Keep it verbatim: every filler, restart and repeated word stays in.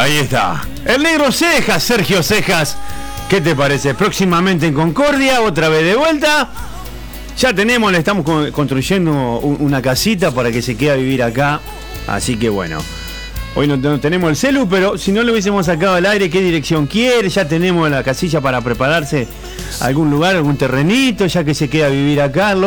Ahí está. El negro Cejas, Sergio Cejas. ¿Qué te parece? Próximamente en Concordia, otra vez de vuelta. Ya tenemos, le estamos construyendo una casita para que se quede a vivir acá. Así que bueno. Hoy no, no tenemos el celu, pero si no lo hubiésemos sacado al aire, ¿qué dirección quiere? Ya tenemos la casilla para prepararse algún lugar, algún terrenito, ya que se queda a vivir acá.